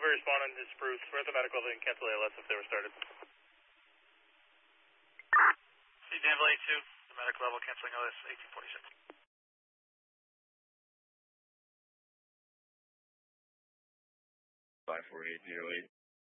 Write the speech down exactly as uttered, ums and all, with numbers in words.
Copy, respond on this Bruce. We're at the medical level and cancel A L S if they were started. See Danville eight two, the medical level canceling L S eighteen forty-six. five four eight zero eight.